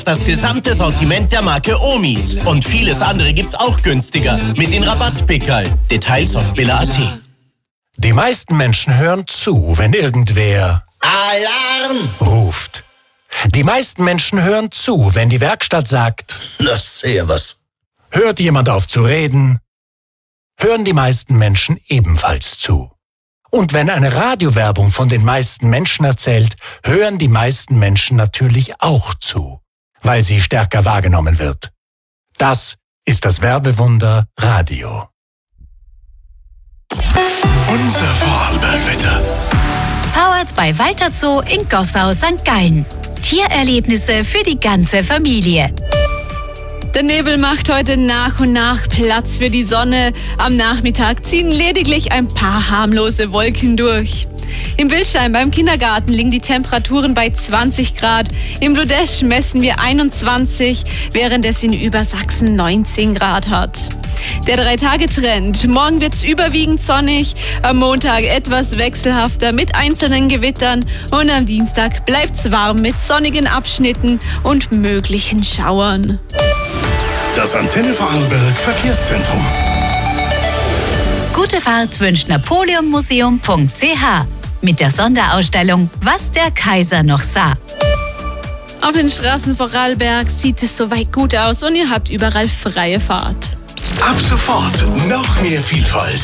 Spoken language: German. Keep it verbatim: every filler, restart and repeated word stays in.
Das gesamte Sortiment der Marke Omis. Und vieles andere gibt's auch günstiger. Mit den Rabattpickerl. Details auf billa punkt at. Die meisten Menschen hören zu, wenn irgendwer Alarm ruft. Die meisten Menschen hören zu, wenn die Werkstatt sagt, das sehr was. Hört jemand auf zu reden, hören die meisten Menschen ebenfalls zu. Und wenn eine Radiowerbung von den meisten Menschen erzählt, hören die meisten Menschen natürlich auch zu, weil sie stärker wahrgenommen wird. Das ist das Werbewunder Radio. Unser Vorarlbergwetter. Powered bei Walter Zoo in Gossau, Sankt Gallen. Tiererlebnisse für die ganze Familie. Der Nebel macht heute nach und nach Platz für die Sonne. Am Nachmittag ziehen lediglich ein paar harmlose Wolken durch. Im Wildstein beim Kindergarten liegen die Temperaturen bei zwanzig Grad. Im Bludesch messen wir einundzwanzig, während es in Übersachsen neunzehn Grad hat. Der Drei-Tage-Trend. Morgen wird es überwiegend sonnig, am Montag etwas wechselhafter mit einzelnen Gewittern und am Dienstag bleibt es warm mit sonnigen Abschnitten und möglichen Schauern. Das Antenne Vorarlberg Verkehrszentrum. Gute Fahrt wünscht napoleonmuseum punkt c h mit der Sonderausstellung Was der Kaiser noch sah. Auf den Straßen Vorarlbergs sieht es soweit gut aus und ihr habt überall freie Fahrt. Ab sofort noch mehr Vielfalt.